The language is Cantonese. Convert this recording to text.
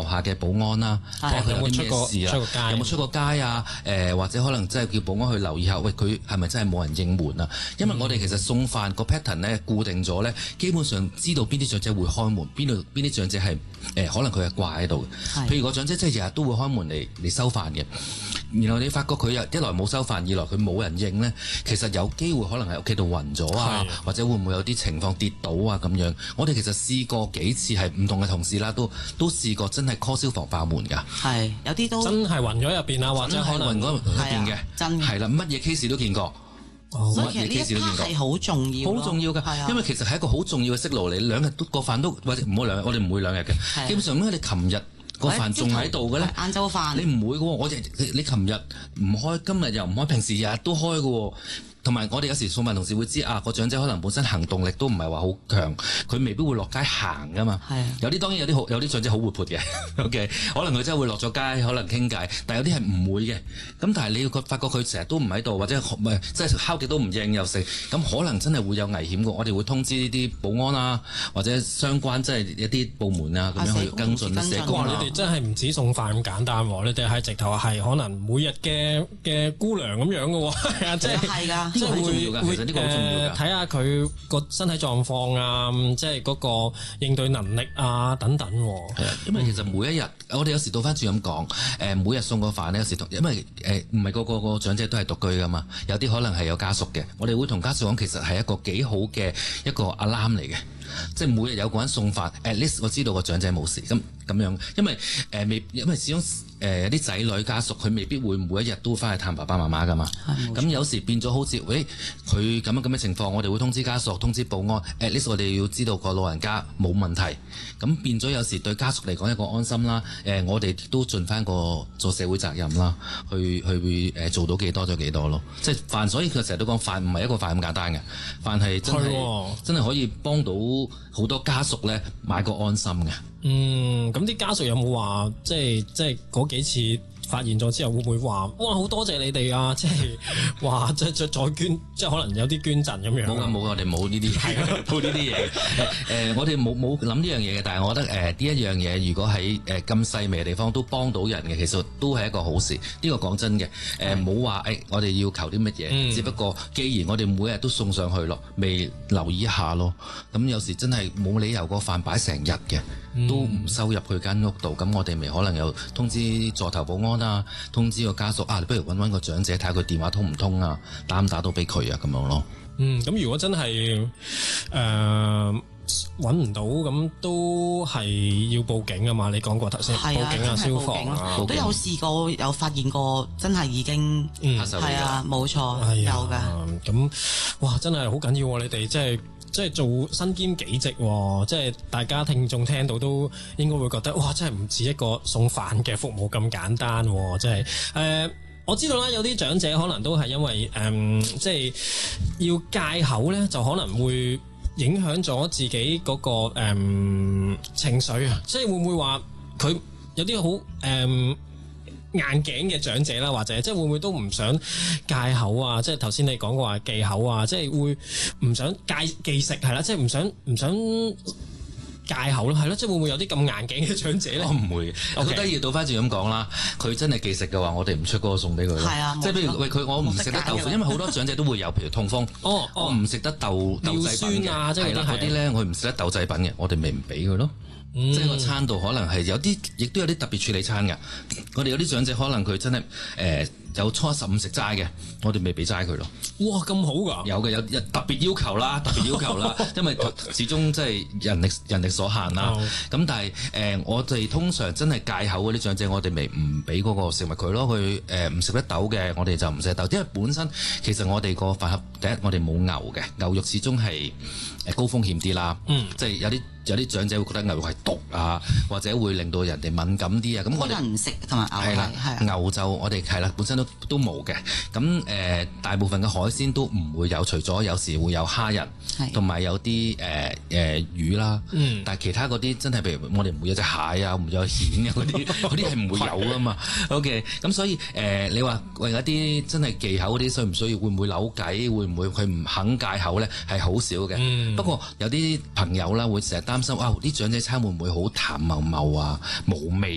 下嘅保安啦，睇下佢有啲咩事啊，有冇出過街啊？或者可能真係叫保安去留意下，喂佢係咪真係冇人應門啊？因為我哋其實送飯個 pattern 咧固定咗咧，基本上知道邊啲長者會開門，邊啲長者係可能佢係掛喺度嘅。譬如個長者真係日日都會開門嚟收飯嘅，然後你發覺佢一來冇收飯，二來佢冇人應咧，其實有機會可能喺屋企度暈咗啊，或者會唔會有啲情況跌倒啊咁樣。我哋其實試過幾次係唔同嘅同事啦，都試過真係 call 消防爆門㗎。 係有啲都真係暈咗入邊啊，或者可能暈咗入邊嘅， 真係啦，乜嘢 case 都見過。 所以其實呢一 part 係好重要， 好重要㗎，因為其實係一個好重要嘅息路嚟。兩日都個飯都或者唔好兩日，我哋唔會兩日嘅。基本上，因為你琴日個飯仲喺度嘅咧， 晏晝飯你唔會嘅喎。你琴日唔開，今日又唔開，平時日日都開嘅喎。同埋我哋有時送飯同事會知個長者可能本身行動力都唔係話好強，佢未必會落街行噶嘛。有啲當然有啲長者好活潑嘅，OK， 可能佢真係會落咗街，可能傾偈，但有啲係唔會嘅。咁但係你要發覺佢成日都唔喺度，或者即係敲極都唔應又食，咁可能真係會有危險嘅。我哋會通知呢啲保安啊，或者相關即係一啲部門啊咁樣去跟進社工。 哇！ 你哋真係唔止送飯咁簡單喎，你哋係直頭係可能每日嘅姑娘咁樣嘅喎，係啊，即係係㗎。 呢個好重要㗎，其實呢個好重要㗎。 睇下佢個身體狀況啊，即係嗰個應對能力啊等等。 係啊，因為其實每一日，我哋有時倒翻轉咁講，每日送個飯咧，有時因為唔係個長者都係獨居㗎嘛，有啲可能係有家屬嘅，我哋會同家屬講，其實係一個幾好嘅一個 alarm 嚟嘅。即係每日有個人送飯 ，at least 我知道個長者冇事咁樣，因為始終有啲仔女家屬佢未必會每一日都翻去探爸爸媽媽噶嘛。咁有時變咗好似，佢咁樣嘅情況，我哋會通知家屬、通知保安 ，at least 我哋要知道個老人家冇問題。咁變咗有時對家屬嚟講一個安心啦。我哋都盡翻個做社會責任啦，去做到幾多咗幾多咯。即係飯，所以佢成日都講飯唔係一個飯咁簡單嘅，飯係真係可以幫到好多家屬咧買個安心嘅。 咁啲家屬有冇話即係嗰幾次發現咗之後會唔會話哇好多謝你哋啊？即係話再捐，即係可能有啲捐贈咁樣。冇， 我哋冇呢啲嘢，冇呢啲嘢。我哋冇諗呢樣嘢嘅，但係我覺得呢一樣嘢如果喺咁細微嘅地方都幫到人嘅，其實都係一個好事。呢個講真嘅，冇話我哋要求啲乜嘢，只不過既然我哋每日都送上去咯，未留意一下咯。咁有時真係冇理由個飯擺成日嘅，都唔收入去間屋度，咁我哋咪可能有通知座頭保安啊，通知個家屬你不如揾個長者睇下佢電話通唔通啊，打唔打到俾佢啊咁樣咯。 咁如果真係揾唔到，咁都係要報警啊嘛？你講過頭先，報警啊，消防啊， 都有試過，有發現過，真係已經係啊，冇錯，有㗎。 咁哇，真係好緊要喎！你哋即係做身兼幾職，即係大家聽眾聽到都應該會覺得哇，真係唔止一個送飯嘅服務咁簡單，即係我知道啦，有啲長者可能都係因為即係要戒口咧，就可能會影響咗自己嗰個情緒啊，即係會唔會話佢有啲好硬頸嘅長者啦，或者即係會唔會都唔想戒口啊？即係頭先你講過話忌口啊，即係會唔想忌食係啦，即係唔想戒口咯，係咯，即係會唔會有啲咁硬頸嘅長者咧？ 我唔會，我覺得要倒翻轉咁講啦。佢真係忌食嘅話，我哋唔出嗰個送俾佢咯。 係啊， 即係譬如我唔食得豆腐，因為好多長者都會有，譬如痛風，我唔食得豆製品嘅，係啦嗰啲咧，我唔食得豆製品嘅，我哋咪唔俾佢咯。即係個餐度可能係有啲，亦都有啲特別處理餐嘅。我哋有啲長者可能佢真係有初15食齋嘅，我哋未俾齋佢咯。 哇，咁好㗎！ 有嘅，有特別要求啦，因為始終即係人力所限啦。咁但係我哋通常真係戒口嗰啲長者，我哋咪唔俾嗰個食物佢咯。佢唔食得豆嘅，我哋就唔食豆，因為本身其實我哋個飯盒第一我哋冇牛嘅，牛肉始終係高風險啲啦。即係有啲長者會覺得牛肉係毒啊，或者會令到人哋敏感啲啊。咁我哋唔食同埋牛係啦， 牛就我哋係啦，本身都冇嘅。咁大部分嘅海鮮都唔會有，除咗有時會有蝦仁，同埋有啲魚啦。但係其他嗰啲真係譬如我哋唔會有隻蟹啊，唔會有蜆啊嗰啲係唔會有㗎嘛。OK， 咁所以你話為一啲真係忌口嗰啲需唔需要？會唔會扭計？會唔會佢唔肯戒口咧？係好少嘅。不過有啲朋友啦會成日擔心，啲長者餐會唔會好淡茂茂啊、冇味